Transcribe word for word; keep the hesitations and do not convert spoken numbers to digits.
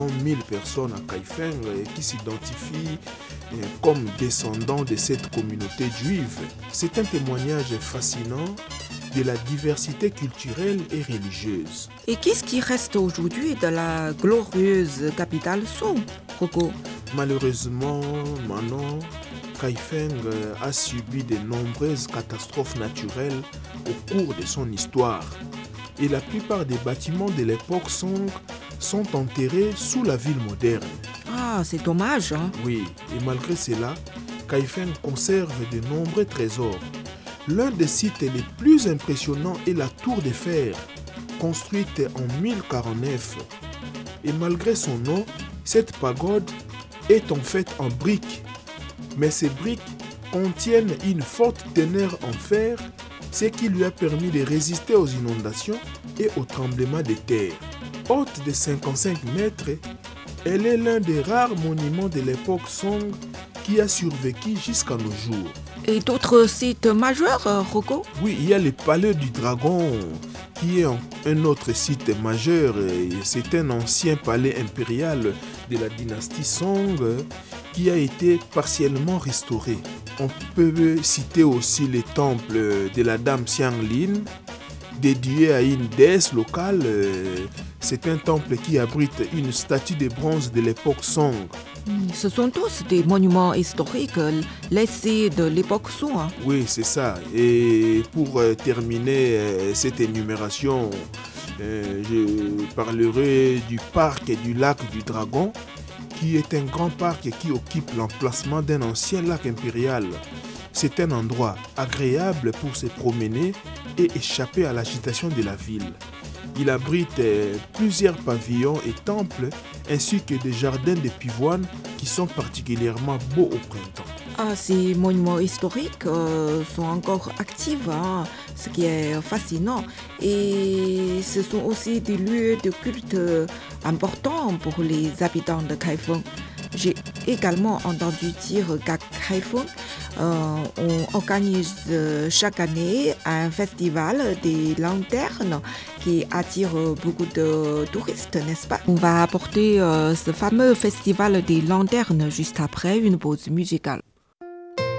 mille personnes à Kaifeng qui s'identifient comme descendants de cette communauté juive. C'est un témoignage fascinant de la diversité culturelle et religieuse. Et qu'est-ce qui reste aujourd'hui de la glorieuse capitale Song, Coco? Malheureusement, Manon, Kaifeng a subi de nombreuses catastrophes naturelles au cours de son histoire. Et la plupart des bâtiments de l'époque Song sont enterrés sous la ville moderne. Ah, c'est dommage, hein? Oui, et malgré cela, Kaifeng conserve de nombreux trésors. L'un des sites les plus impressionnants est la tour de fer, construite en mille quarante-neuf. Et malgré son nom, cette pagode est en fait en briques. Mais ces briques contiennent une forte teneur en fer, ce qui lui a permis de résister aux inondations et aux tremblements de terre. Haute de cinquante-cinq mètres, elle est l'un des rares monuments de l'époque Song qui a survécu jusqu'à nos jours. Et d'autres sites majeurs, Rocco? Oui, il y a le palais du dragon qui est un autre site majeur. C'est un ancien palais impérial de la dynastie Song qui a été partiellement restauré. On peut citer aussi le temple de la dame Xianglin, dédié à une déesse locale. C'est un temple qui abrite une statue de bronze de l'époque Song. Ce sont tous des monuments historiques laissés de l'époque Song. Hein? Oui, c'est ça. Et pour euh, terminer euh, cette énumération, euh, je parlerai du parc du lac du Dragon, qui est un grand parc qui occupe l'emplacement d'un ancien lac impérial. C'est un endroit agréable pour se promener et échapper à l'agitation de la ville. Il abrite euh, plusieurs pavillons et temples, ainsi que des jardins de pivoine qui sont particulièrement beaux au printemps. Ah, ces monuments historiques euh, sont encore actifs, hein, ce qui est fascinant. Et ce sont aussi des lieux de culte importants pour les habitants de Kaifeng. J'ai également entendu dire qu'à Kaifeng, euh, on organise chaque année un festival des lanternes qui attire beaucoup de touristes, n'est-ce pas? On va apporter euh, ce fameux festival des lanternes juste après une pause musicale.